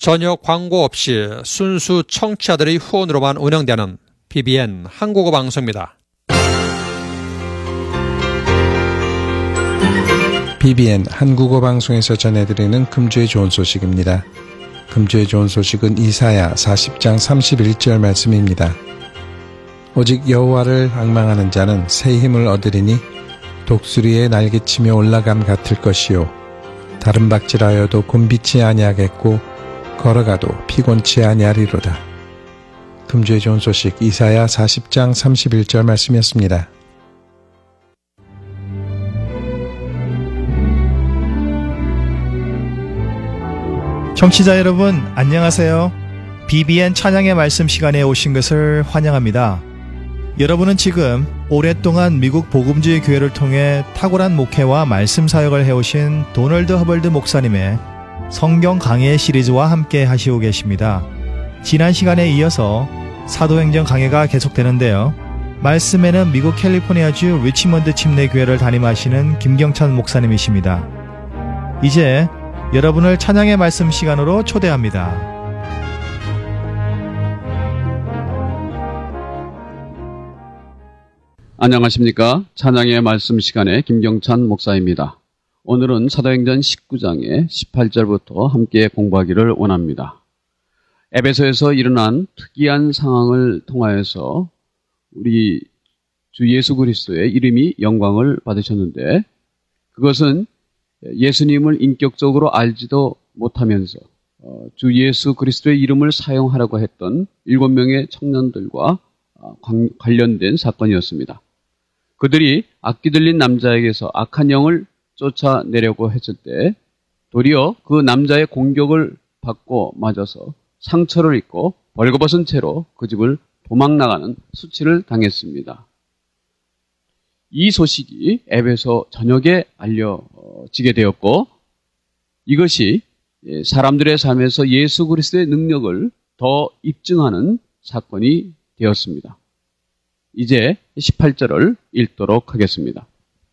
전혀 광고 없이 순수 청취자들의 후원으로만 운영되는 BBN 한국어 방송입니다. BBN 한국어 방송에서 전해드리는 금주의 좋은 소식입니다. 금주의 좋은 소식은 이사야 40장 31절 말씀입니다. 오직 여호와를 앙망하는 자는 새 힘을 얻으리니 독수리의 날개치며 올라감 같을 것이요 다른 박질하여도 곤비치 아니하겠고 걸어가도 피곤치 아니하리로다. 금주의 좋은 소식 이사야 40장 31절 말씀이었습니다. 청취자 여러분 안녕하세요. BBN 찬양의 말씀 시간에 오신 것을 환영합니다. 여러분은 지금 오랫동안 미국 복음주의 교회를 통해 탁월한 목회와 말씀 사역을 해오신 도널드 허벌드 목사님의 성경 강해 시리즈와 함께 하시고 계십니다. 지난 시간에 이어서 사도행전 강해가 계속되는데요. 말씀에는 미국 캘리포니아주 리치먼드 침례교회를 담임하시는 김경찬 목사님이십니다. 이제 여러분을 찬양의 말씀 시간으로 초대합니다. 안녕하십니까? 찬양의 말씀 시간의 김경찬 목사입니다. 오늘은 사도행전 19장의 18절부터 함께 공부하기를 원합니다. 에베소에서 일어난 특이한 상황을 통하여서 우리 주 예수 그리스도의 이름이 영광을 받으셨는데 그것은 예수님을 인격적으로 알지도 못하면서 주 예수 그리스도의 이름을 사용하려고 했던 7명의 청년들과 관련된 사건이었습니다. 그들이 악기 들린 남자에게서 악한 영을 쫓아내려고 했을 때 도리어 그 남자의 공격을 받고 맞아서 상처를 입고 벌거벗은 채로 그 집을 도망나가는 수치를 당했습니다. 이 소식이 에베소 전역에 알려지게 되었고 이것이 사람들의 삶에서 예수 그리스도의 능력을 더 입증하는 사건이 되었습니다. 이제 18절을 읽도록 하겠습니다.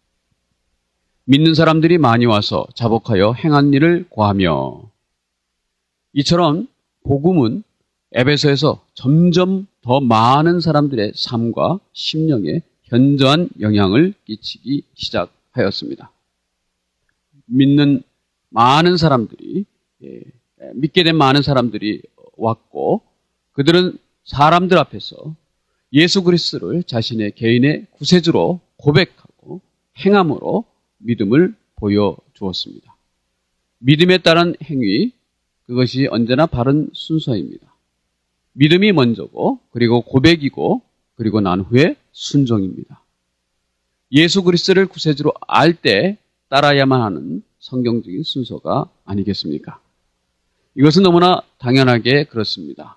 믿는 사람들이 많이 와서 자복하여 행한 일을 고하며 이처럼 복음은 에베소에서 점점 더 많은 사람들의 삶과 심령에 현저한 영향을 끼치기 시작하였습니다. 믿는 많은 사람들이 믿게 된 많은 사람들이 왔고 그들은 사람들 앞에서 예수 그리스도를 자신의 개인의 구세주로 고백하고 행함으로 믿음을 보여주었습니다. 믿음에 따른 행위, 그것이 언제나 바른 순서입니다. 믿음이 먼저고 그리고 고백이고 그리고 난 후에 순종입니다. 예수 그리스도를 구세주로 알 때 따라야만 하는 성경적인 순서가 아니겠습니까? 이것은 너무나 당연하게 그렇습니다.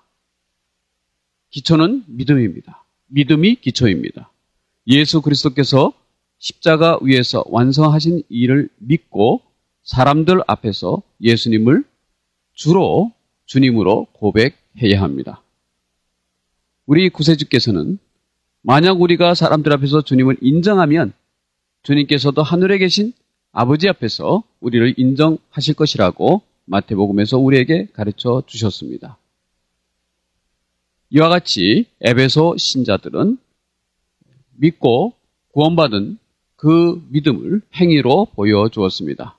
기초는 믿음입니다. 믿음이 기초입니다. 예수 그리스도께서 십자가 위에서 완성하신 일을 믿고 사람들 앞에서 예수님을 주로 주님으로 고백해야 합니다. 우리 구세주께서는 만약 우리가 사람들 앞에서 주님을 인정하면 주님께서도 하늘에 계신 아버지 앞에서 우리를 인정하실 것이라고 마태복음에서 우리에게 가르쳐 주셨습니다. 이와 같이 에베소 신자들은 믿고 구원받은 그 믿음을 행위로 보여주었습니다.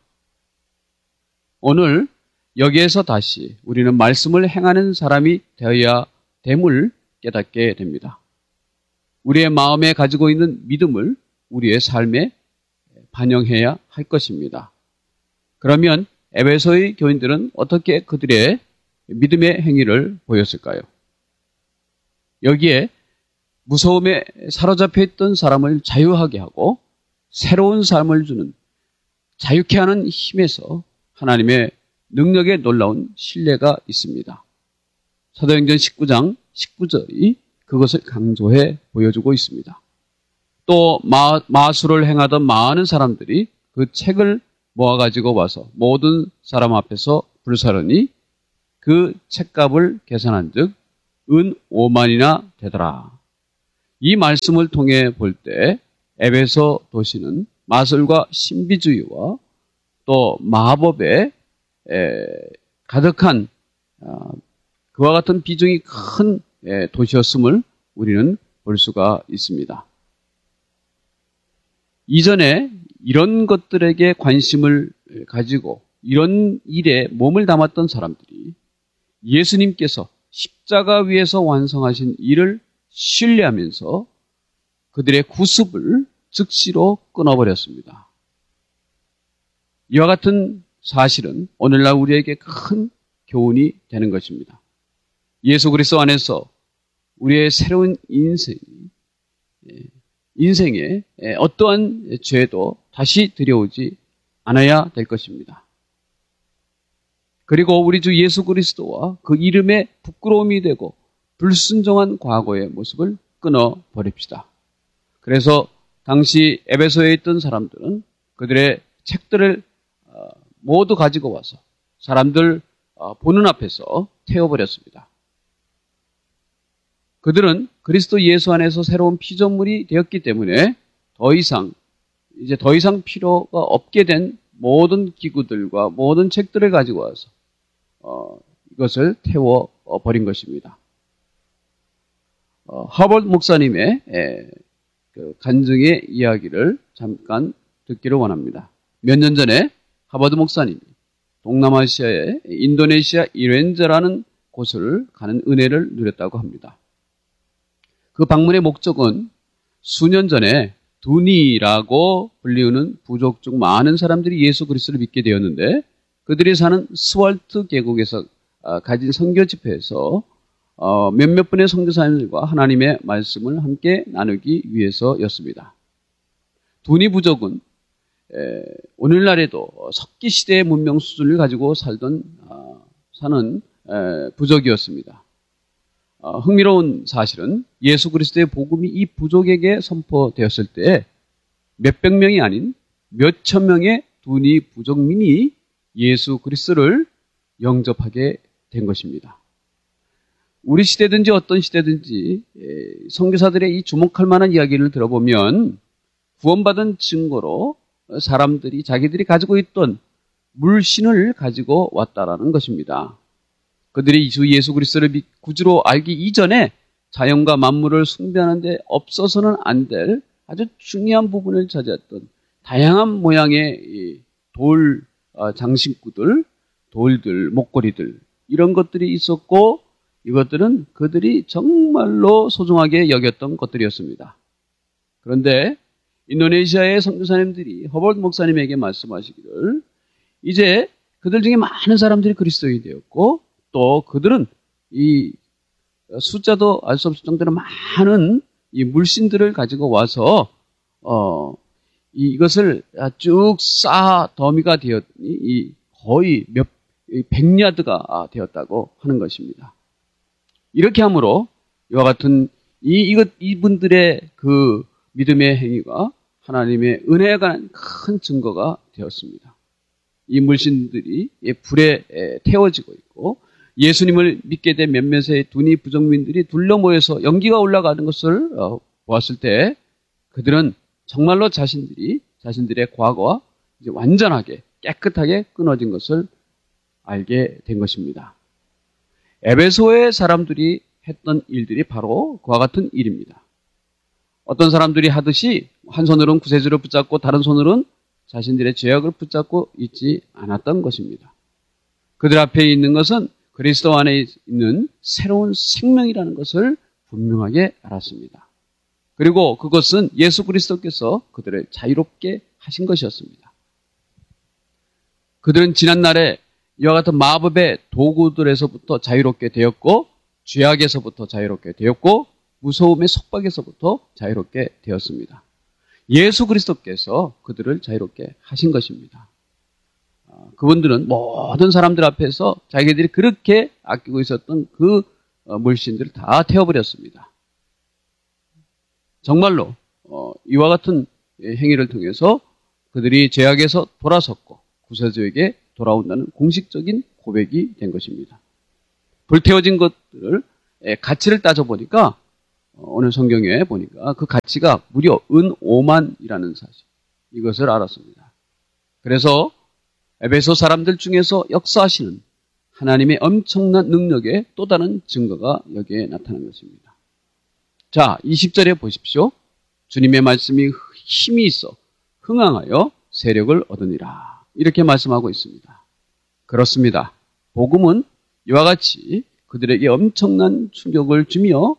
오늘 여기에서 다시 우리는 말씀을 행하는 사람이 되어야 됨을 깨닫게 됩니다. 우리의 마음에 가지고 있는 믿음을 우리의 삶에 반영해야 할 것입니다. 그러면 에베소의 교인들은 어떻게 그들의 믿음의 행위를 보였을까요? 여기에 무서움에 사로잡혀 있던 사람을 자유하게 하고 새로운 삶을 주는 자유케 하는 힘에서 하나님의 능력에 놀라운 신뢰가 있습니다. 사도행전 19장 19절이 그것을 강조해 보여주고 있습니다. 또 마술을 행하던 많은 사람들이 그 책을 모아가지고 와서 모든 사람 앞에서 불사르니 그 책값을 계산한 즉 은 5만이나 되더라. 이 말씀을 통해 볼 때 에베소 도시는 마술과 신비주의와 또 마법에 가득한 그와 같은 비중이 큰 도시였음을 우리는 볼 수가 있습니다. 이전에 이런 것들에게 관심을 가지고 이런 일에 몸을 담았던 사람들이 예수님께서 십자가 위에서 완성하신 일을 신뢰하면서 그들의 구습을 즉시로 끊어버렸습니다. 이와 같은 사실은 오늘날 우리에게 큰 교훈이 되는 것입니다. 예수 그리스도 안에서 우리의 새로운 인생에 어떠한 죄도 다시 들여오지 않아야 될 것입니다. 그리고 우리 주 예수 그리스도와 그 이름에 부끄러움이 되고 불순종한 과거의 모습을 끊어버립시다. 그래서 당시 에베소에 있던 사람들은 그들의 책들을 모두 가지고 와서 사람들 보는 앞에서 태워버렸습니다. 그들은 그리스도 예수 안에서 새로운 피조물이 되었기 때문에 더 이상 필요가 없게 된 모든 기구들과 모든 책들을 가지고 와서 이것을 태워버린 것입니다. 하버드 목사님의 그 간증의 이야기를 잠깐 듣기를 원합니다. 몇 년 전에 하버드 목사님이 동남아시아의 인도네시아 이렌자라는 곳을 가는 은혜를 누렸다고 합니다. 그 방문의 목적은 수년 전에 두니라고 불리우는 부족 중 많은 사람들이 예수 그리스도를 믿게 되었는데 그들이 사는 스왈트 계곡에서 가진 선교 집회에서 몇몇 분의 선교사님들과 하나님의 말씀을 함께 나누기 위해서였습니다. 두니 부족은 오늘날에도 석기 시대의 문명 수준을 가지고 사는 부족이었습니다. 흥미로운 사실은 예수 그리스도의 복음이 이 부족에게 선포되었을 때 몇백 명이 아닌 몇천 명의 두니 부족민이 예수 그리스도를 영접하게 된 것입니다. 우리 시대든지 어떤 시대든지 선교사들의 이 주목할 만한 이야기를 들어보면 구원받은 증거로 사람들이 자기들이 가지고 있던 물신을 가지고 왔다라는 것입니다. 그들이 주 예수 그리스도를 구주로 알기 이전에 자연과 만물을 숭배하는 데 없어서는 안 될 아주 중요한 부분을 차지했던 다양한 모양의 돌 장신구들, 돌들, 목걸이들 이런 것들이 있었고 이것들은 그들이 정말로 소중하게 여겼던 것들이었습니다. 그런데 인도네시아의 선교사님들이 허버드 목사님에게 말씀하시기를 이제 그들 중에 많은 사람들이 그리스도인이 되었고 또 그들은 이 숫자도 알 수 없을 정도로 많은 이 물신들을 가지고 와서 이것을 쭉 쌓아 더미가 되었니 거의 몇 백야드가 되었다고 하는 것입니다. 이렇게 함으로 이와 같은 이분들의 그 믿음의 행위가 하나님의 은혜에 관한 큰 증거가 되었습니다. 이 물신들이 불에 태워지고 있고 예수님을 믿게 된 몇몇의 두니 부족민들이 둘러 모여서 연기가 올라가는 것을 보았을 때 그들은 정말로 자신들의 과거와 이제 완전하게 깨끗하게 끊어진 것을 알게 된 것입니다. 에베소의 사람들이 했던 일들이 바로 그와 같은 일입니다. 어떤 사람들이 하듯이 한 손으로는 구세주를 붙잡고 다른 손으로는 자신들의 죄악을 붙잡고 있지 않았던 것입니다. 그들 앞에 있는 것은 그리스도 안에 있는 새로운 생명이라는 것을 분명하게 알았습니다. 그리고 그것은 예수 그리스도께서 그들을 자유롭게 하신 것이었습니다. 그들은 지난날에 이와 같은 마법의 도구들에서부터 자유롭게 되었고 죄악에서부터 자유롭게 되었고 무서움의 속박에서부터 자유롭게 되었습니다. 예수 그리스도께서 그들을 자유롭게 하신 것입니다. 그분들은 모든 사람들 앞에서 자기들이 그렇게 아끼고 있었던 그 물신들을 다 태워버렸습니다. 정말로 이와 같은 행위를 통해서 그들이 죄악에서 돌아섰고 구세주에게 돌아온다는 공식적인 고백이 된 것입니다. 불태워진 것들을 가치를 따져보니까 오늘 성경에 보니까 그 가치가 무려 은 5만이라는 사실 이것을 알았습니다. 그래서 에베소 사람들 중에서 역사하시는 하나님의 엄청난 능력의 또 다른 증거가 여기에 나타난 것입니다. 자, 20절에 보십시오. 주님의 말씀이 힘이 있어 흥황하여 세력을 얻으니라. 이렇게 말씀하고 있습니다. 그렇습니다. 복음은 이와 같이 그들에게 엄청난 충격을 주며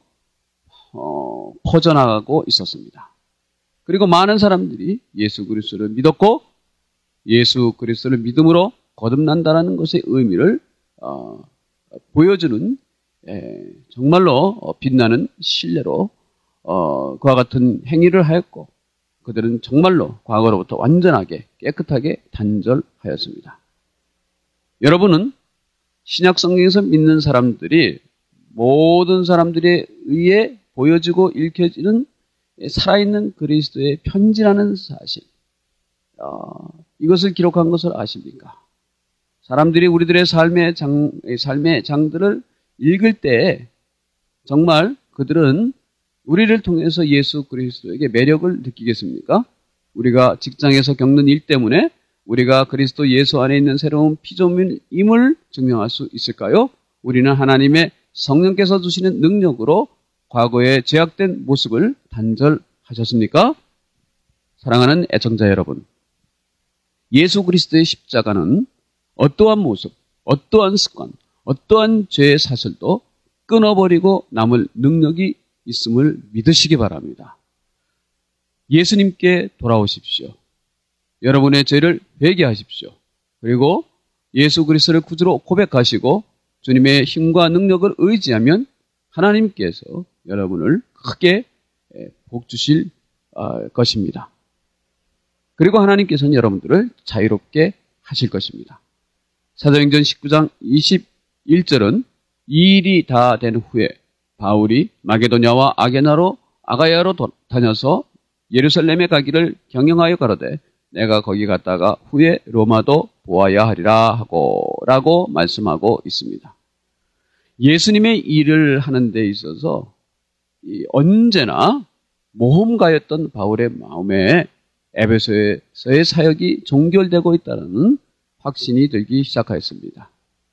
퍼져나가고 있었습니다. 그리고 많은 사람들이 예수 그리스도를 믿었고 예수 그리스도를 믿음으로 거듭난다는 것의 의미를 보여주는 정말로 빛나는 신뢰로 그와 같은 행위를 하였고 그들은 정말로 과거로부터 완전하게 깨끗하게 단절하였습니다. 여러분은 신약 성경에서 믿는 사람들이 모든 사람들에 의해 보여지고 읽혀지는 살아있는 그리스도의 편지라는 사실, 이것을 기록한 것을 아십니까? 사람들이 우리들의 삶의 장들을 읽을 때 정말 그들은 우리를 통해서 예수 그리스도에게 매력을 느끼겠습니까? 우리가 직장에서 겪는 일 때문에 우리가 그리스도 예수 안에 있는 새로운 피조물임을 증명할 수 있을까요? 우리는 하나님의 성령께서 주시는 능력으로 과거의 죄악된 모습을 단절하셨습니까? 사랑하는 애청자 여러분, 예수 그리스도의 십자가는 어떠한 모습, 어떠한 습관, 어떠한 죄의 사슬도 끊어버리고 남을 능력이 있음을 믿으시기 바랍니다. 예수님께 돌아오십시오. 여러분의 죄를 회개하십시오. 그리고 예수 그리스도를 구주로 고백하시고 주님의 힘과 능력을 의지하면 하나님께서 여러분을 크게 복 주실 것입니다. 그리고 하나님께서는 여러분들을 자유롭게 하실 것입니다. 사도행전 19장 21절은 이 일이 다 된 후에 바울이 마게도냐와 아가야로 다녀서 예루살렘에 가기를 경영하여 가로되 내가 거기 갔다가 후에 로마도 보아야 하리라 라고 말씀하고 있습니다. 예수님의 일을 하는 데 있어서 언제나 모험가였던 바울의 마음에 에베소에서의 사역이 종결되고 있다는 확신이 들기 시작하였습니다.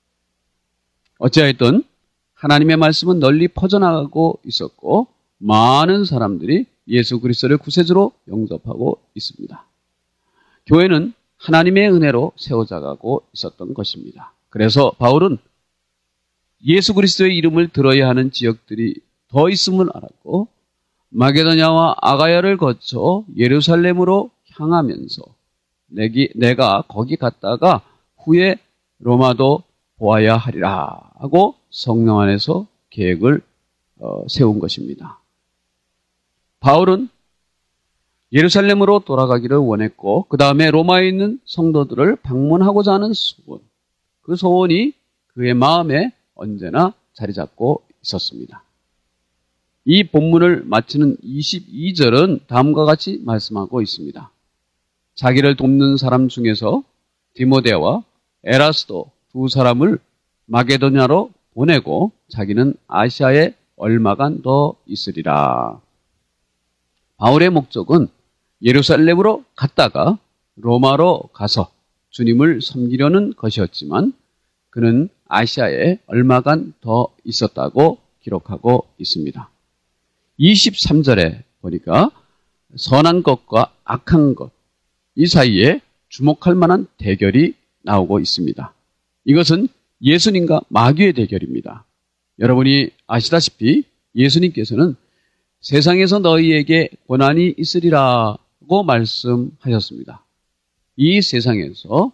어찌하였든 하나님의 말씀은 널리 퍼져나가고 있었고 많은 사람들이 예수 그리스도를 구세주로 영접하고 있습니다. 교회는 하나님의 은혜로 세워져가고 있었던 것입니다. 그래서 바울은 예수 그리스도의 이름을 들어야 하는 지역들이 더 있음을 알았고 마게도냐와 아가야를 거쳐 예루살렘으로 향하면서 내가 거기 갔다가 후에 로마도 보아야 하리라 하고 성령 안에서 계획을 세운 것입니다. 바울은 예루살렘으로 돌아가기를 원했고 그 다음에 로마에 있는 성도들을 방문하고자 하는 소원, 그 소원이 그의 마음에 언제나 자리 잡고 있었습니다. 이 본문을 마치는 22절은 다음과 같이 말씀하고 있습니다. 자기를 돕는 사람 중에서 디모데와 에라스도 두 사람을 마게도냐로 보내고 자기는 아시아에 얼마간 더 있으리라. 바울의 목적은 예루살렘으로 갔다가 로마로 가서 주님을 섬기려는 것이었지만 그는 아시아에 얼마간 더 있었다고 기록하고 있습니다. 23절에 보니까 선한 것과 악한 것, 이 사이에 주목할 만한 대결이 나오고 있습니다. 이것은 예수님과 마귀의 대결입니다. 여러분이 아시다시피 예수님께서는 세상에서 너희에게 고난이 있으리라고 말씀하셨습니다. 이 세상에서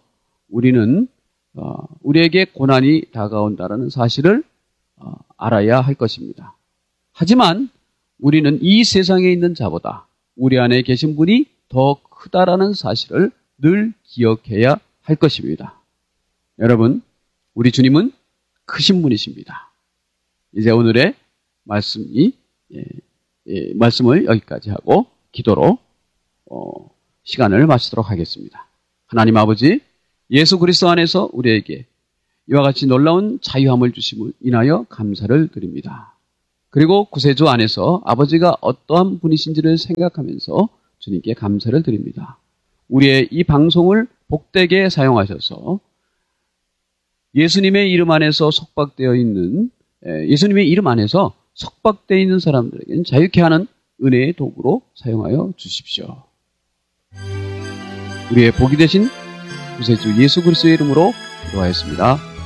우리에게 고난이 다가온다는 사실을 알아야 할 것입니다. 하지만 우리는 이 세상에 있는 자보다 우리 안에 계신 분이 더 크다라는 사실을 늘 기억해야 할 것입니다. 여러분, 우리 주님은 크신 분이십니다. 이제 오늘의 말씀을 여기까지 하고 기도로 시간을 마치도록 하겠습니다. 하나님 아버지, 예수 그리스도 안에서 우리에게 이와 같이 놀라운 자유함을 주심을 인하여 감사를 드립니다. 그리고 구세주 안에서 아버지가 어떠한 분이신지를 생각하면서 주님께 감사를 드립니다. 우리의 이 방송을 복되게 사용하셔서 예수님의 이름 안에서 속박되어 있는 예수님의 이름 안에서 속박되어 있는 사람들에게는 자유케 하는 은혜의 도구로 사용하여 주십시오. 우리의 복이 되신 구세주 예수 그리스도의 이름으로 기도하였습니다.